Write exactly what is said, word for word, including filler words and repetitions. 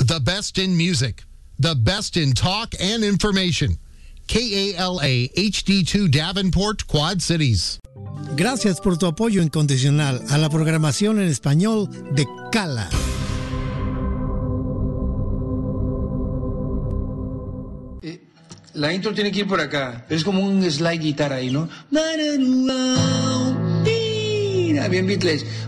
The best in music, the best in talk and information. K A L A H D two Davenport, Quad Cities. Gracias por tu apoyo incondicional a la programación en español de Cala. Eh, la intro tiene que ir por acá. Es como un slide guitarra ahí, ¿no? Bien Beatles.